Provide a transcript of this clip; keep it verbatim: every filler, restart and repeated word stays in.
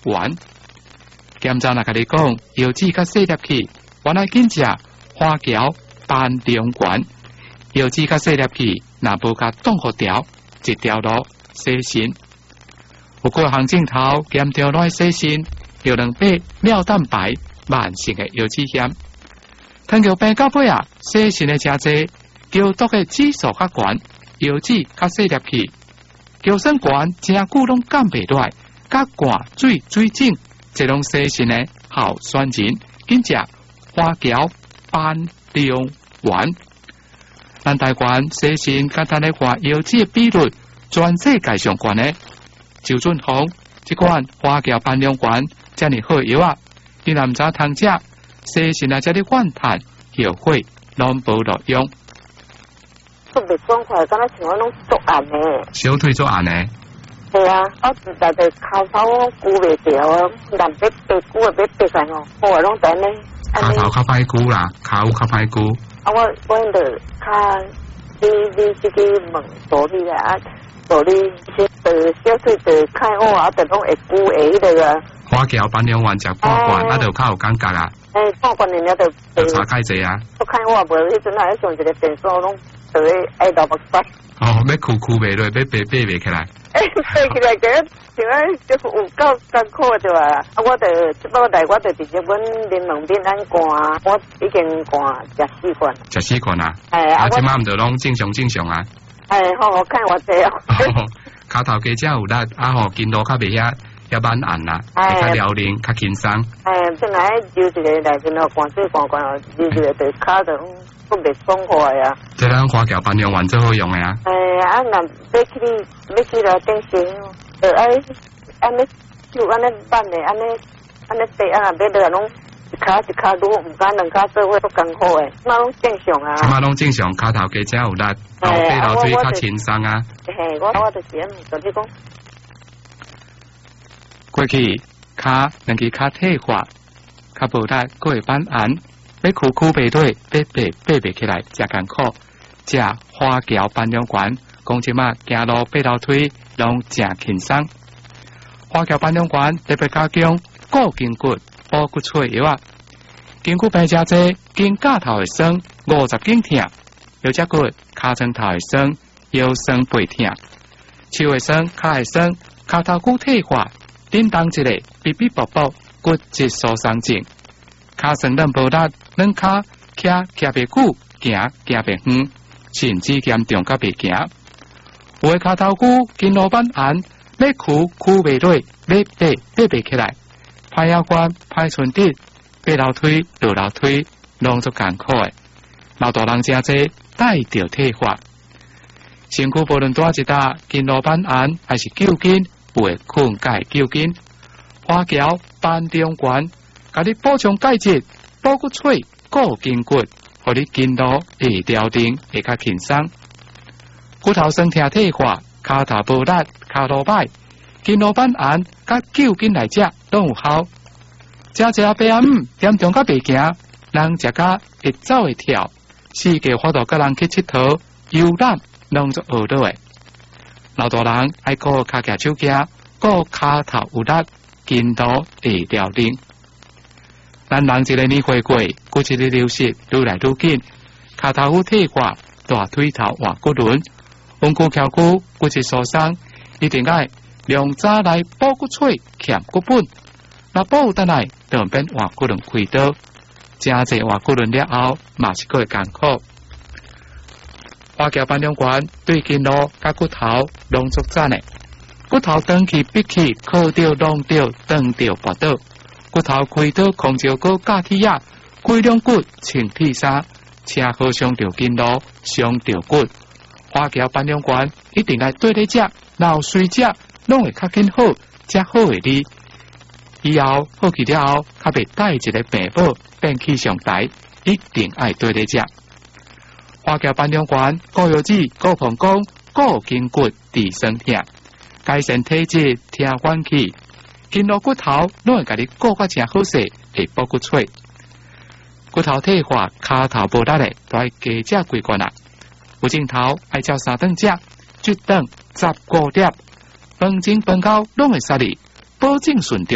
丸。检查若甲你讲，药剂较细粒去，原来紧食花胶斑龙丸。药剂较细粒去，若无甲冻好条，一条路洗身。有过行镜头检查来洗身，有两百尿蛋白慢性的药剂险。糖尿病到尾啊，洗身的真济，叫毒的指数较悬，药剂较细粒去，叫酸悬真久拢减袂落来，甲汗水水肿，这种洗身的好酸碱，紧食花胶斑龙丸。咱台湾洗身简单的话，药剂的比率全世界上悬的。周俊宏这款花胶斑龙丸这么好药啊，你若唔知通食，洗身啊，这里怨叹后悔拢无路用。 特别爽快，敢若像我拢作暗的， 小腿作暗的。 系啊，我实在是骹头我箍袂掉啊，但别别箍啊，别别个哦，我拢等咧。 骹头较歹箍啦，骹有较歹箍。 啊，我我因着较你你这个问道理啦，啊，道理些呃小腿着看我啊，着拢会箍会迄个啊。 花胶斑龙丸食半罐，啊，就较有感觉啊。 诶，半罐人了着。 查介济啊？ 我看我无迄阵啊，上一个诊所拢着咧爱到目屎。哦， 要哭哭袂落，要爬爬袂起来。 诶，爬起来个，像啊，就是有够艰苦着啊！啊，我着这摆来，我着直接阮连两边咱寒，我已经寒食四罐。 食四罐啊？ 诶， 啊，即摆毋着拢正常正常啊？ 诶，好，我看我这哦。 骹头加只有力，啊吼，筋路较袂遐遐蛮硬啦，会较撩灵，较轻松。 诶，本来就一个内面哦，寒水寒寒哦，就一个对骹着都袂爽快啊。 这咱花胶斑龙丸最好用的啊。 诶，啊，若要去你要去来顶时，就爱安尼就安尼办的，安尼安尼地啊，要落拢一骹一骹愈毋敢两骹做伙都艰苦诶，嘛拢正常啊。即嘛拢正常，骹头加只有力，后背后腿较轻松啊。 嘿，我我就是安尼，就你讲。 过去骹两支骹退化，较无力，佫会反寒。要苦苦背对，爬爬爬袂起来，真艰苦。食花胶斑龙丸，讲即马行路爬楼梯拢真轻松。花胶斑龙丸特别加强固筋骨、补骨髓药啊。筋骨病真济，筋架头会酸，五十斤痛；腰脊骨、骹床头会酸，腰酸背痛；手会酸，骹会酸，骹头骨退化，叮当一个哔哔啵啵，骨质疏松症。骹酸软无力，软骹徛徛袂久，行行袂远，甚至严重甲袂行。有诶骹头骨筋络板寒，要屈屈袂落，要爬爬袂起来，歹腰关、歹寸底，爬楼梯、落楼梯，拢足艰苦诶。老大人真济，带着退化。身躯无论多一搭，筋络板寒还是揪筋，有诶困解揪筋。花胶斑龙丸。甲你补充钙质、补骨髓、固筋骨，互你筋路会调定，会较轻松。骨头酸痛退化，骹头无力，骹路歹，筋络板寒，甲揪筋来食都有效。食食白暗严重甲袂行，人食甲会走会跳，四界发到甲人去佚佗、游览，拢做学到诶。老大人爱顾骹脚手行，顾骹头有力，筋路会调定。咱人一个年岁过，骨质的流失愈来愈紧，骹头骨退化，大腿头换骨轮，弯骨翘骨骨质疏松，一定爱量早来补骨髓，欠骨本。若补得来，就变换骨轮开刀，真济换骨轮了后，嘛是个艰苦。花胶斑龙丸对筋络甲骨头拢足赞的，骨头长去闭去，靠着弄着，断着拔倒。骨头开刀控制个假体啊，规两骨穿铁砂，车祸伤着筋络，伤着骨。花胶斑龙丸一定来对咧食，老水食，拢会较紧好，食好诶哩。以后好去了后，较袂带一个病宝变去上台，一定爱对咧食。花胶斑龙丸固药脂、固膀胱、固筋骨、治酸痛，改善体质、听缓气。筋络骨头拢会甲你顾甲真好势，会补骨髓。骨头退化、骹头无力诶，都爱加食几罐啊。有镜头爱照三顿食，一顿十五粒，饭前饭后拢会杀你，保证顺畅。